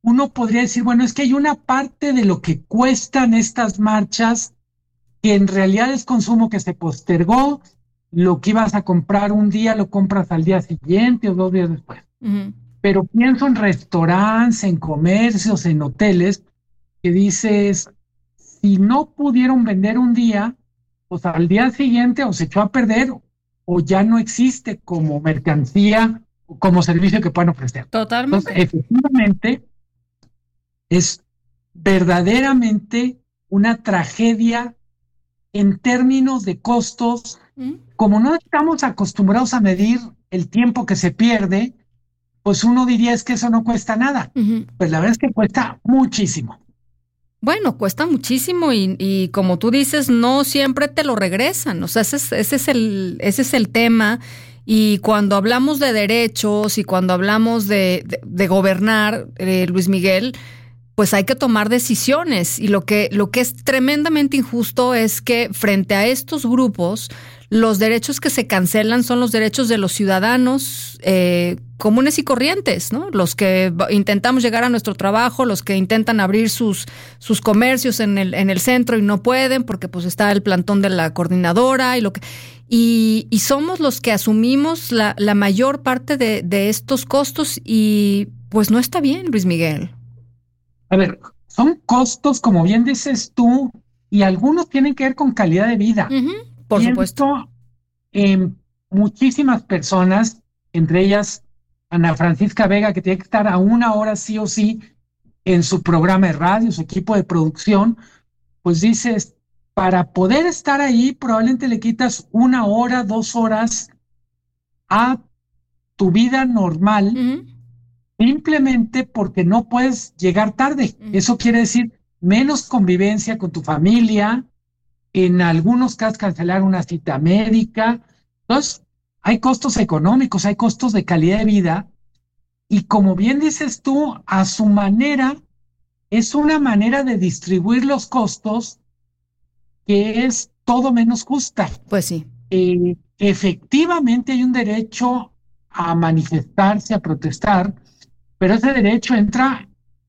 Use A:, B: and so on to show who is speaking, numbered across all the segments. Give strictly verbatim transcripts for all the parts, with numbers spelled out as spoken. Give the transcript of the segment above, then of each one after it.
A: uno podría decir, bueno, es que hay una parte de lo que cuestan estas marchas que en realidad es consumo que se postergó, lo que ibas a comprar un día lo compras al día siguiente o dos días después. Uh-huh. Pero pienso en restaurantes, en comercios, en hoteles, que dices, si no pudieron vender un día, pues al día siguiente o se echó a perder o ya no existe como mercancía o como servicio que puedan ofrecer.
B: Totalmente.
A: Entonces, efectivamente, es verdaderamente una tragedia en términos de costos. ¿Mm? Como no estamos acostumbrados a medir el tiempo que se pierde, pues uno diría es que eso no cuesta nada. Uh-huh. Pues la verdad es que cuesta muchísimo.
B: Bueno, cuesta muchísimo y, y como tú dices, no siempre te lo regresan. O sea, ese es, ese es el, ese es el tema. Y cuando hablamos de derechos y cuando hablamos de, de, de gobernar, eh, Luis Miguel, pues hay que tomar decisiones. Y lo que, lo que es tremendamente injusto es que frente a estos grupos, los derechos que se cancelan son los derechos de los ciudadanos eh, comunes y corrientes, ¿no? Los que intentamos llegar a nuestro trabajo, los que intentan abrir sus, sus comercios en el, en el centro y no pueden porque pues está el plantón de la coordinadora y lo que y, y somos los que asumimos la, la mayor parte de, de estos costos y pues no está bien, Luis Miguel.
A: A ver, son costos, como bien dices tú, y algunos tienen que ver con calidad de vida.
B: Uh-huh. Por
A: Pienso
B: supuesto.
A: En muchísimas personas, entre ellas Ana Francisca Vega, que tiene que estar a una hora sí o sí en su programa de radio, su equipo de producción, pues dices, para poder estar ahí probablemente le quitas una hora, dos horas a tu vida normal, uh-huh. simplemente porque no puedes llegar tarde. Uh-huh. Eso quiere decir menos convivencia con tu familia, en algunos casos cancelar una cita médica. Entonces, hay costos económicos, hay costos de calidad de vida, y como bien dices tú, a su manera, es una manera de distribuir los costos que es todo menos justa.
B: Pues sí.
A: Eh, efectivamente hay un derecho a manifestarse, a protestar, pero ese derecho entra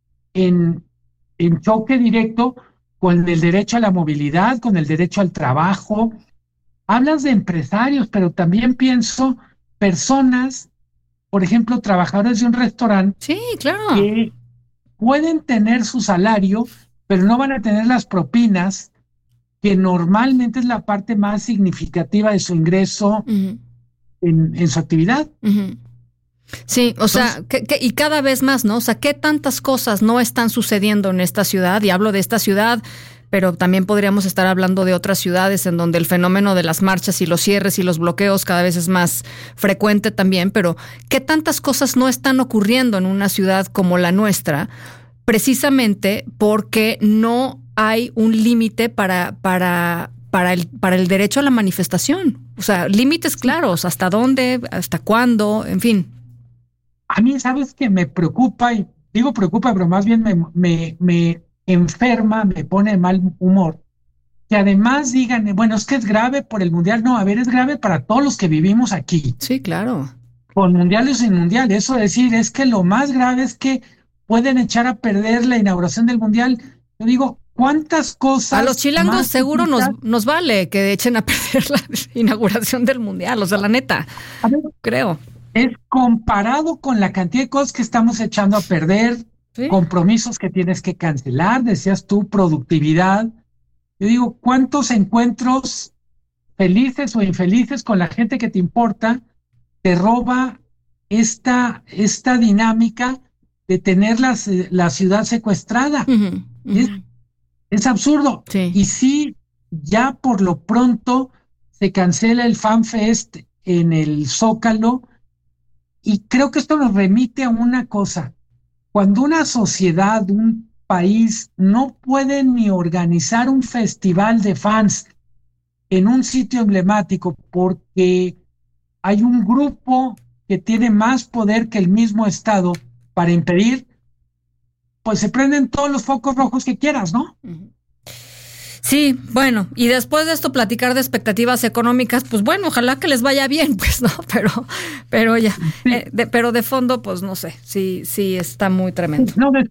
A: en, en choque directo con el derecho a la movilidad, con el derecho al trabajo. Hablas de empresarios, pero también pienso personas, por ejemplo, trabajadores de un restaurante,
B: sí, claro,
A: que pueden tener su salario, pero no van a tener las propinas, que normalmente es la parte más significativa de su ingreso uh-huh. en, en su actividad.
B: Uh-huh. Sí, o sea, Entonces, que, que, y cada vez más, ¿no? O sea, ¿qué tantas cosas no están sucediendo en esta ciudad? Y hablo de esta ciudad, pero también podríamos estar hablando de otras ciudades en donde el fenómeno de las marchas y los cierres y los bloqueos cada vez es más frecuente también, pero ¿qué tantas cosas no están ocurriendo en una ciudad como la nuestra? Precisamente porque no hay un límite para, para, para, el, para el derecho a la manifestación. O sea, límites claros, hasta dónde, hasta cuándo, en fin.
A: A mí, ¿sabes qué me preocupa? Y digo preocupa, pero más bien me, me, me enferma, me pone de mal humor. Que además digan, bueno, es que es grave por el mundial. No, a ver, es grave para todos los que vivimos aquí.
B: Sí, claro.
A: Con mundial o sin mundial. Eso decir, es que lo más grave es que pueden echar a perder la inauguración del mundial. Yo digo, ¿cuántas cosas?
B: A los chilangos seguro nos, nos vale que echen a perder la inauguración del mundial. O sea, la neta,
A: a ver,
B: creo.
A: Es comparado con la cantidad de cosas que estamos echando a perder, ¿sí? Compromisos que tienes que cancelar, decías tú, productividad. Yo digo, ¿cuántos encuentros felices o infelices con la gente que te importa te roba esta, esta dinámica de tener la, la ciudad secuestrada? Uh-huh, uh-huh. Es, es absurdo.
B: Sí.
A: Y sí, ya por lo pronto se cancela el FanFest en el Zócalo. Y creo que esto nos remite a una cosa. Cuando una sociedad, un país, no puede ni organizar un festival de fans en un sitio emblemático porque hay un grupo que tiene más poder que el mismo Estado para impedir, pues se prenden todos los focos rojos que quieras, ¿no?
B: Uh-huh. Sí, bueno, y después de esto platicar de expectativas económicas, pues bueno, ojalá que les vaya bien, pues no, pero, pero ya, sí. eh, de, pero de fondo, pues no sé, sí, sí está muy tremendo.
A: No,